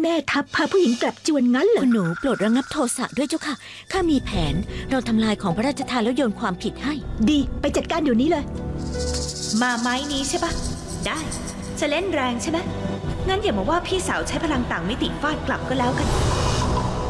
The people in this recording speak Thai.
แม่ทัพพาผู้หญิงกลับจวนงั้นเหรอคุณหนูโปรดระงับโทสะด้วยเจ้าค่ะข้ามีแผนเราทำลายของพระราชทานแล้วโยนความผิดให้ดีไปจัดการเดี๋ยวนี้เลยมาไม้นี้ใช่ปะได้จะเล่นแรงใช่ไหมงั้นอย่ามาว่าพี่สาวใช้พลังต่างมิติฟาดกลับก็แล้วกัน